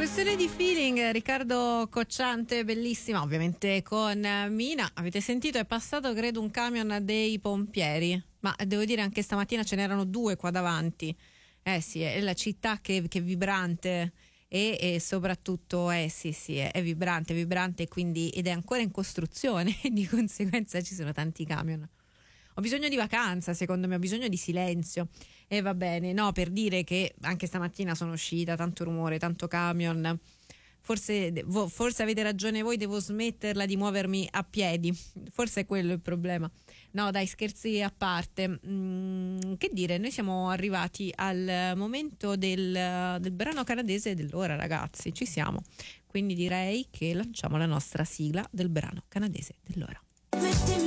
Questione di feeling, Riccardo Cocciante, bellissima, ovviamente con Mina. Avete sentito, è passato credo un camion dei pompieri, ma devo dire anche stamattina ce n'erano due qua davanti. Sì, è la città che è vibrante e soprattutto sì, è vibrante quindi, ed è ancora in costruzione e di conseguenza ci sono tanti camion. Ho bisogno di vacanza, secondo me, ho bisogno di silenzio. E va bene, no, per dire che anche stamattina sono uscita, tanto rumore, tanto camion. Forse avete ragione voi, devo smetterla di muovermi a piedi. Forse è quello il problema. No, dai, scherzi a parte. Che dire, noi siamo arrivati al momento del brano canadese dell'ora, ragazzi. Ci siamo. Quindi direi che lanciamo la nostra sigla del brano canadese dell'ora.